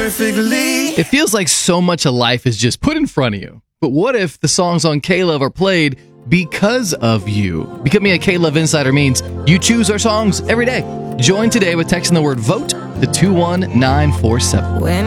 perfectly. It feels like so much of life is just put in front of you. But what if the songs on K-Love are played because of you? Becoming a K-Love Insider means you choose our songs every day. Join today with texting the word VOTE to 21947. When